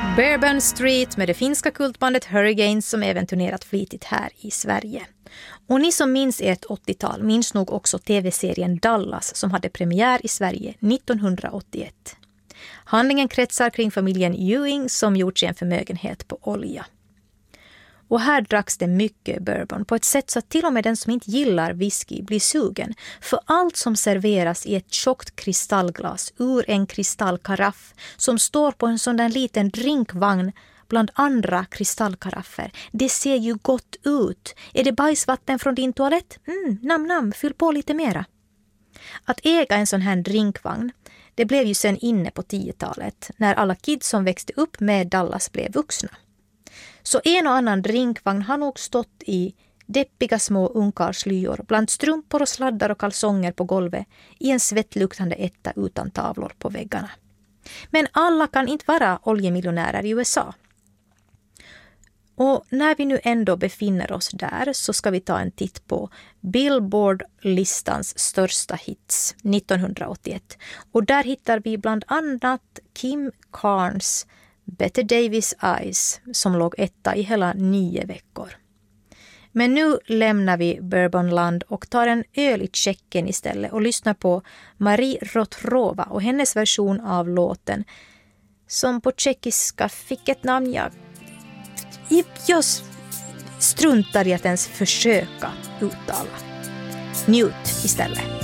Bourbon Street med det finska kultbandet Hurricanes som även turnerat flitigt här i Sverige. Och ni som minns ert 80-tal minns nog också tv-serien Dallas som hade premiär i Sverige 1981. Handlingen kretsar kring familjen Ewing som gjort sig en förmögenhet på olja. Och här dracks det mycket bourbon på ett sätt så att till och med den som inte gillar whisky blir sugen. För allt som serveras i ett tjockt kristallglas ur en kristallkaraff som står på en sån där liten drinkvagn bland andra kristallkaraffer. Det ser ju gott ut. Är det bajsvatten från din toalett? Namn, fyll på lite mera. Att äga en sån här drinkvagn, det blev ju sen inne på 10-talet när alla kids som växte upp med Dallas blev vuxna. Så en och annan drinkvagn har nog stått i deppiga små ungkarlslyor bland strumpor och sladdar och kalsonger på golvet i en svettluktande etta utan tavlor på väggarna. Men alla kan inte vara oljemiljonärer i USA. Och när vi nu ändå befinner oss där så ska vi ta en titt på Billboard-listans största hits 1981. Och där hittar vi bland annat Kim Carnes Bette Davis Eyes som låg etta i hela 9 veckor. Men nu lämnar vi Bourbonland och tar en öl i Tjeckien istället och lyssnar på Marie Rotrova och hennes version av låten som på tjeckiska fick ett namn jag struntar i att ens försöka uttala. Njut istället.